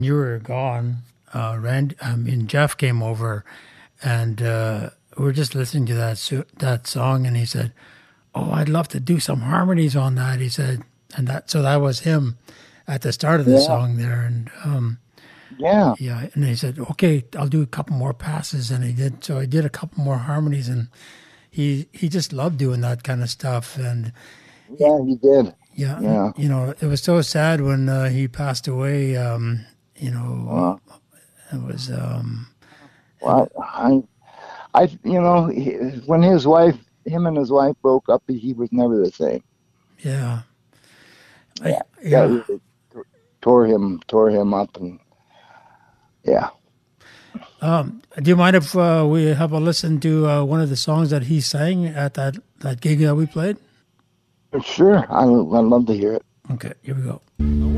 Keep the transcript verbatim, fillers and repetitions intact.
You were gone. Uh, Rand, I mean Jeff came over, and uh, we were just listening to that su- that song, and he said, "Oh, I'd love to do some harmonies on that." He said, and that so that was him at the start of the Yeah, song there, and um, yeah, yeah, and he said, "Okay, I'll do a couple more passes," and he did. So I did a couple more harmonies, and he he just loved doing that kind of stuff, and he, yeah. He did. yeah, Yeah. you know, it was so sad when uh, he passed away. Um, you know, Uh, it was. Um, it was well, I, I, you know, he, when his wife, him and his wife broke up, he was never the same. yeah, I, Yeah, that yeah. really tore him, tore him up, and yeah. Um, do you mind if uh, we have a listen to uh, one of the songs that he sang at that, that gig that we played? Sure, I, I'd love to hear it. Okay, here we go.